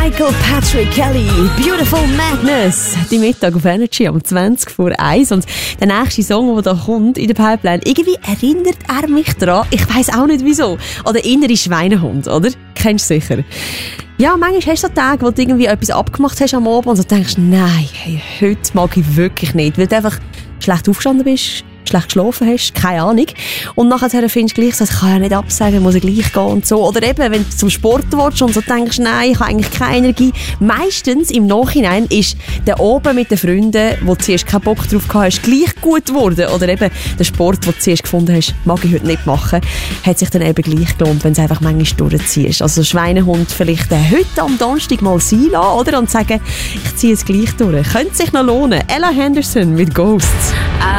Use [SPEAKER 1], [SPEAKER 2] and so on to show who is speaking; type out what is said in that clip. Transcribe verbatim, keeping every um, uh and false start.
[SPEAKER 1] Michael Patrick Kelly, Beautiful Madness. Die Mittag auf Energy am zwanzig vor eins. Und der nächste Song, der da kommt in der Pipeline, irgendwie erinnert er mich daran. Ich weiss auch nicht wieso. An den inneren Schweinehund, oder? Kennst du sicher. Ja, manchmal hast du so Tage, wo du irgendwie etwas abgemacht hast am Abend und so denkst, nein, hey, heute mag ich wirklich nicht. Weil du einfach schlecht aufgestanden bist, schlecht geschlafen hast, keine Ahnung. Und nachher findest du gleich so, ich kann ja nicht absagen, muss ich gleich gehen und so. Oder eben, wenn du zum Sport willst und so denkst, nein, ich habe eigentlich keine Energie. Meistens im Nachhinein ist der oben mit den Freunden, wo du zuerst keinen Bock drauf gehabt hast, gleich gut geworden. Oder eben der Sport, den du zuerst gefunden hast, mag ich heute nicht machen, hat sich dann eben gleich gelohnt, wenn du es einfach manchmal durchziehst. Also Schweinehund vielleicht äh, heute am Donnerstag mal sein lassen, oder? Und sagen, ich ziehe es gleich durch. Könnte sich noch lohnen. Ella Henderson mit Ghosts.